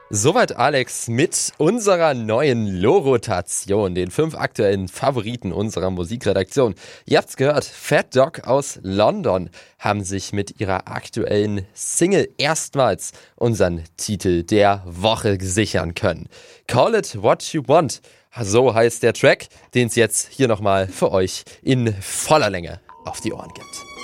Soweit Alex mit unserer neuen Lo-Rotation, den 5 aktuellen Favoriten unserer Musikredaktion. Ihr habt's gehört, Fat Dog aus London haben sich mit ihrer aktuellen Single erstmals unseren Titel der Woche sichern können. Call It What You Want, so heißt der Track, den es jetzt hier nochmal für euch in voller Länge auf die Ohren gibt.